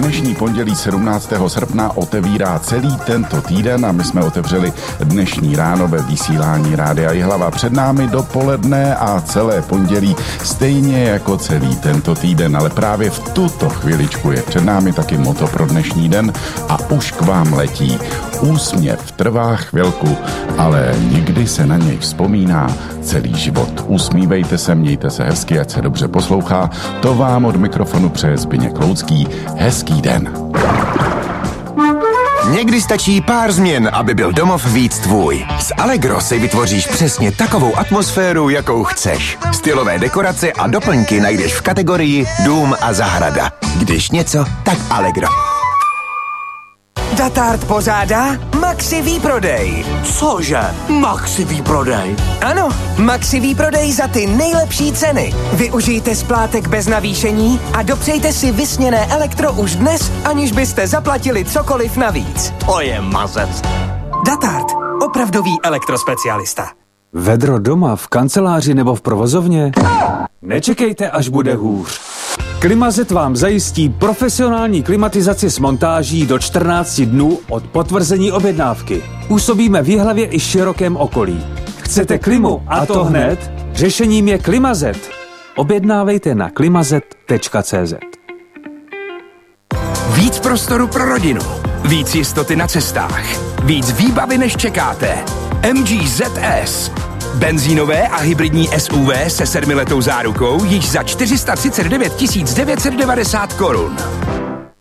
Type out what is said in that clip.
Dnešní pondělí 17. srpna otevírá celý tento týden a my jsme otevřeli dnešní ráno ve vysílání Rádia Jihlava. Před námi dopoledne a celé pondělí stejně jako celý tento týden, ale právě v tuto chviličku je před námi taky moto pro dnešní den a už k vám letí. Úsměv trvá chvilku, ale nikdy se na něj vzpomíná celý život. Usmívejte se, mějte se hezky, ať se dobře poslouchá. To vám od mikrofonu přeje Zbyněk Loucký. Hezký den. Někdy stačí pár změn, aby byl domov víc tvůj. S Allegro si vytvoříš přesně takovou atmosféru, jakou chceš. Stylové dekorace a doplňky najdeš v kategorii Dům a zahrada. Když něco, tak Allegro. Datart pořádá Maxi výprodej. Cože? Maxi výprodej? Ano, Maxi výprodej za ty nejlepší ceny. Využijte splátek bez navýšení a dopřejte si vysněné elektro už dnes, aniž byste zaplatili cokoliv navíc. To je mazec. Datart, opravdový elektrospecialista. Vedro doma, v kanceláři nebo v provozovně? Nečekejte, až bude hůř. Klimazet vám zajistí profesionální klimatizaci s montáží do 14 dnů od potvrzení objednávky. Působíme v Jihlavě i širokém okolí. Chcete klimu a to hned? Řešením je Klimazet. Objednávejte na klimazet.cz. Víc prostoru pro rodinu, víc jistoty na cestách, víc výbavy než čekáte. MG ZS. Benzínové a hybridní SUV se 7letou zárukou již za 439 990 korun.